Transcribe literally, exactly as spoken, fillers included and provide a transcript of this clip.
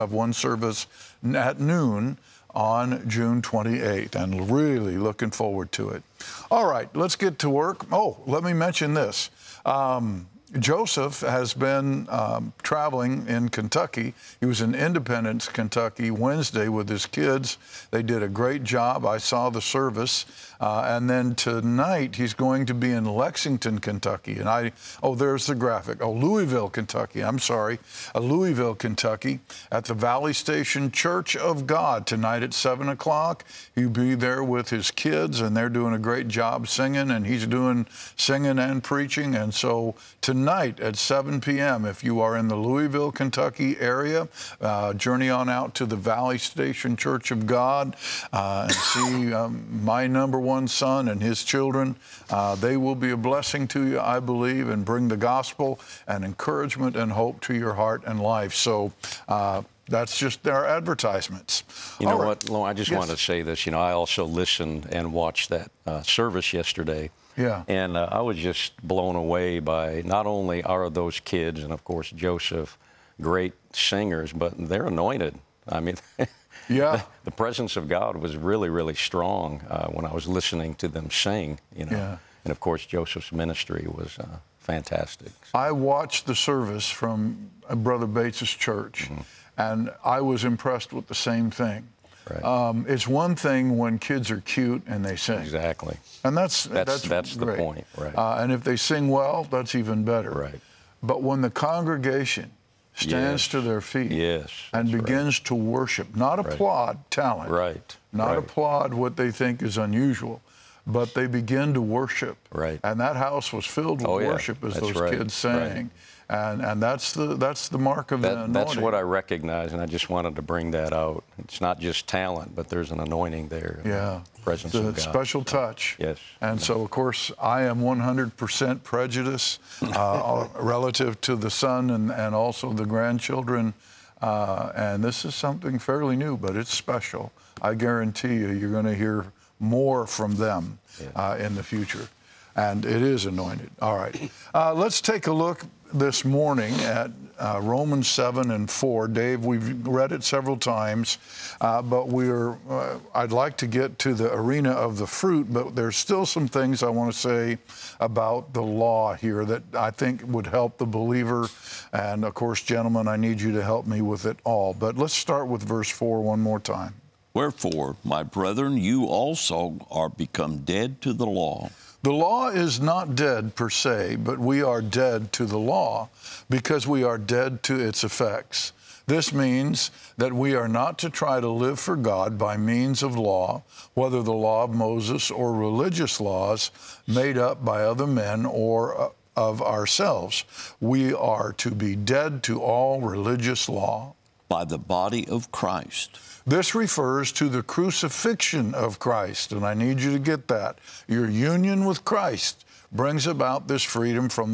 Of one service at noon on June twenty-eighth, and really looking forward to it. All right, let's get to work. Oh, let me mention this. Um, Joseph has been um, traveling in Kentucky. He was in Independence, Kentucky, Wednesday with his kids. They did a great job. I saw the service. Uh, and then tonight, he's going to be in Lexington, Kentucky. And I, oh, there's the graphic. Oh, Louisville, Kentucky. I'm sorry. Uh, Louisville, Kentucky, at the Valley Station Church of God tonight at seven o'clock. He'll be there with his kids, and they're doing a great job singing, and he's doing singing and preaching. And so tonight at seven p m, if you are in the Louisville, Kentucky area, uh, journey on out to the Valley Station Church of God uh, and see um, my number one son and his children. Uh, they will be a blessing to you, I believe, and bring the gospel and encouragement and hope to your heart and life. So uh, that's just our advertisements. You know All right. what, Lo, I just Yes. wanted to say this. You know, I also listened and watched that uh, service yesterday. Yeah. And uh, I was just blown away by not only are those kids and, of course, Joseph, great singers, but they're anointed. I mean, Yeah. the, the presence of God was really, really strong uh, when I was listening to them sing, you know. Yeah. And, of course, Joseph's ministry was uh, fantastic. I watched the service from Brother Bates's church, mm-hmm. and I was impressed with the same thing. Right. Um, it's one thing when kids are cute and they sing. Exactly. And that's That's, that's, that's the great. point, right. Uh, and if they sing well, that's even better. Right. But when the congregation stands Yes. to their feet Yes, and that's begins to worship, not Right. applaud talent, Right. not right. applaud what they think is unusual, but they begin to worship. Right. And that house was filled with Oh, yeah. worship as That's those right. kids sang. Right. And and that's the that's the mark of the That, anointing. that's what I recognize, and I just wanted to bring that out. It's not just talent, but there's an anointing there. Yeah. Presence It's a of God. special touch. Yes. And so, of course, I am one hundred percent prejudiced uh, relative to the son and, and also the grandchildren. Uh, and this is something fairly new, but it's special. I guarantee you, you're going to hear more from them Yeah. uh, in the future. And it is anointed. All right. Uh, let's take a look this morning at uh, Romans seven and four. Dave, we've read it several times, uh, but we're, uh, I'd like to get to the arena of the fruit, but there's still some things I want to say about the law here that I think would help the believer. And of course, gentlemen, I need you to help me with it all. But let's start with verse four one more time. Wherefore, my brethren, you also are become dead to the law. The law is not dead per se, but we are dead to the law because we are dead to its effects. This means that we are not to try to live for God by means of law, whether the law of Moses or religious laws made up by other men or of ourselves. We are to be dead to all religious law. By the body of Christ. This refers to the crucifixion of Christ, and I need you to get that. Your union with Christ brings about this freedom from